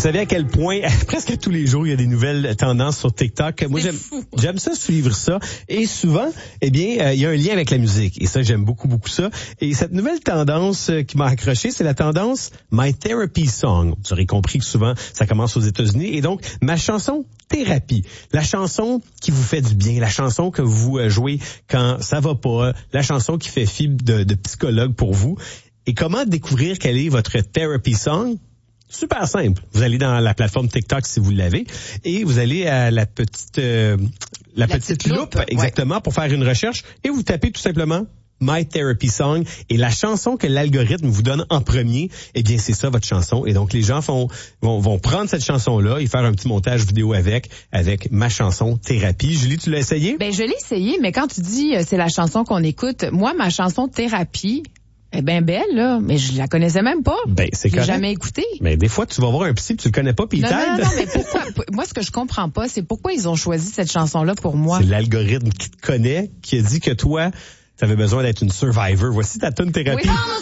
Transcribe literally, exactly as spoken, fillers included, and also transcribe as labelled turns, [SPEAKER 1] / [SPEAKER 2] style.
[SPEAKER 1] savez à quel point, presque tous les jours, il y a des nouvelles tendances sur TikTok. Moi, j'aime, j'aime ça, suivre ça. Et souvent, eh bien, euh, il y a un lien avec la musique. Et ça, j'aime beaucoup, beaucoup ça. Et cette nouvelle tendance euh, qui m'a accroché, c'est la tendance My Therapy Song. Vous aurez compris que souvent, ça commence aux États-Unis. Et donc, ma chanson thérapie. La chanson qui vous fait du bien. La chanson que vous euh, jouez quand ça va pas. La chanson qui fait fibre de, de psychologue pour vous. Et comment découvrir quelle est votre therapy song? Super simple. Vous allez dans la plateforme TikTok si vous l'avez et vous allez à la petite euh, la, la petite, petite loupe, loupe exactement ouais. pour faire une recherche et vous tapez tout simplement My Therapy Song et la chanson que l'algorithme vous donne en premier, eh bien c'est ça votre chanson et donc les gens font vont, vont prendre cette chanson-là et faire un petit montage vidéo avec avec ma chanson thérapie. Julie, tu l'as essayé?
[SPEAKER 2] Ben je l'ai essayé, mais quand tu dis euh, c'est la chanson qu'on écoute, moi ma chanson thérapie est bien belle, là, mais je la connaissais même pas.
[SPEAKER 1] Ben, c'est correct.
[SPEAKER 2] Je l'ai jamais écoutée.
[SPEAKER 1] Mais des fois, tu vas voir un psy, tu le connais pas, puis il
[SPEAKER 2] t'aide.
[SPEAKER 1] Non,
[SPEAKER 2] non, non, mais pourquoi, moi, ce que je comprends pas, c'est pourquoi ils ont choisi cette chanson-là pour moi.
[SPEAKER 1] C'est l'algorithme qui te connaît, qui a dit que toi, t'avais besoin d'être une survivor. Voici ta tune thérapie. Oui.